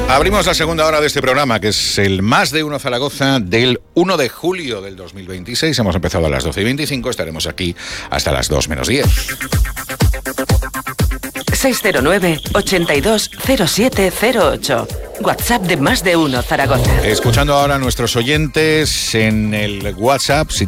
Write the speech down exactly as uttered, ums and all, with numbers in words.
Abrimos la segunda hora de este programa, que es el Más de Uno Zaragoza del uno de julio del dos mil veintiséis. Hemos empezado a las doce y veinticinco, estaremos aquí hasta las dos menos diez. seis cero nueve, ochenta y dos, cero siete cero ocho. WhatsApp de Más de Uno Zaragoza. Escuchando ahora a nuestros oyentes en el WhatsApp, si